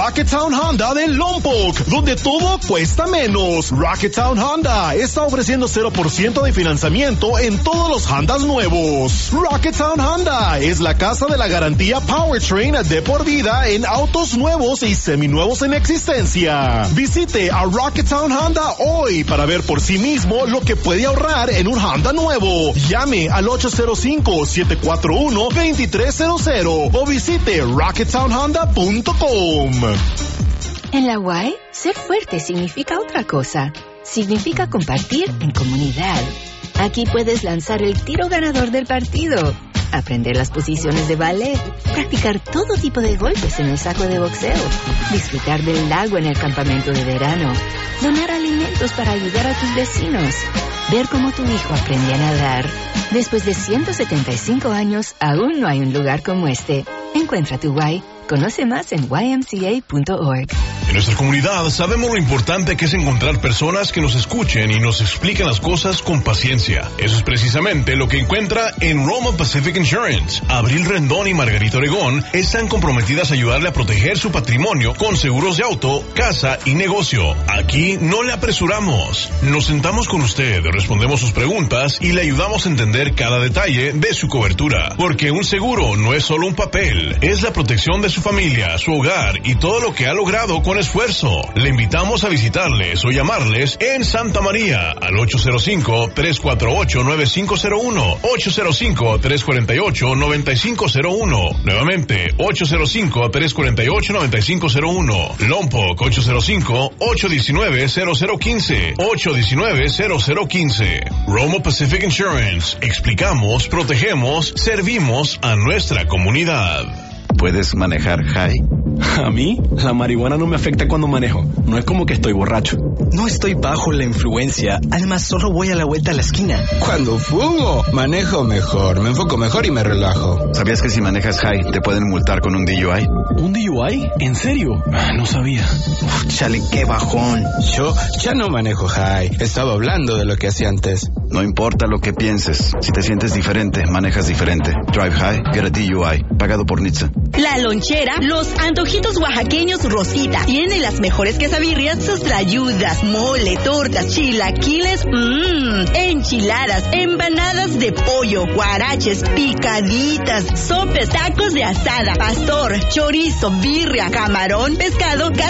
Rocketown Honda de Lompoc, donde todo cuesta menos. Rocketown Honda está ofreciendo 0% de financiamiento en todos los Hondas nuevos. Rocketown Honda es la casa de la garantía Powertrain de por vida en autos nuevos y seminuevos en existencia. Visite a Rocketown Honda hoy para ver por sí mismo lo que puede ahorrar en un Honda nuevo. Llame al 805-741-2300 o visite rocketownhonda.com. En la UAE, ser fuerte significa otra cosa. Significa compartir en comunidad. Aquí puedes lanzar el tiro ganador del partido, aprender las posiciones de ballet, practicar todo tipo de golpes en el saco de boxeo, disfrutar del lago en el campamento de verano, donar alimentos para ayudar a tus vecinos, ver cómo tu hijo aprende a nadar. Después de 175 años, aún no hay un lugar como este. Encuentra tu Y. Conoce más en ymca.org. En nuestra comunidad sabemos lo importante que es encontrar personas que nos escuchen y nos expliquen las cosas con paciencia. Eso es precisamente lo que encuentra en Roma Pacific Insurance. Abril Rendón y Margarita Oregón están comprometidas a ayudarle a proteger su patrimonio con seguros de auto, casa y negocio. Aquí no le apresuramos. Nos sentamos con usted, respondemos sus preguntas y le ayudamos a entender cada detalle de su cobertura. Porque un seguro no es solo un papel, es la protección de su familia, su hogar y todo lo que ha logrado con esfuerzo. Le invitamos a visitarles o llamarles en Santa María al 805-348-9501, 805-348-9501. Nuevamente, 805-348-9501. Lompoc, 805-819-0015, 819-0015. Roma Pacific Insurance. Explicamos, protegemos, servimos a nuestra comunidad. ¿Puedes manejar high? A mí, la marihuana no me afecta cuando manejo. No es como que estoy borracho. No estoy bajo la influencia. Además, solo voy a la vuelta a la esquina. Cuando fumo, manejo mejor, me enfoco mejor y me relajo. ¿Sabías que si manejas high te pueden multar con un DUI? ¿Un DUI? ¿En serio? No sabía. Chale, qué bajón. Yo ya no manejo high. Estaba hablando de lo que hacía antes. No importa lo que pienses. Si te sientes diferente, manejas diferente. Drive high, get a DUI. Pagado por NHTSA. La Lonchera, los antojitos oaxaqueños Rosita. Tiene las mejores quesabirrias, sus trayudas, mole, tortas, chilaquiles, enchiladas, empanadas de pollo, guaraches, picaditas, sopes, tacos de asada, pastor, chorizo, birria, camarón, pescado,